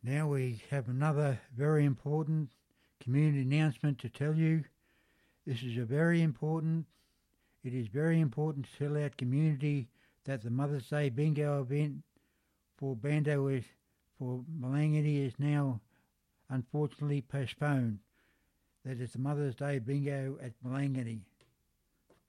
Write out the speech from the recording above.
Now we have another very important community announcement to tell you. This is it is very important to tell our community that the Mother's Day bingo event for for Malangini is now unfortunately postponed. That is the Mother's Day bingo at Malangini.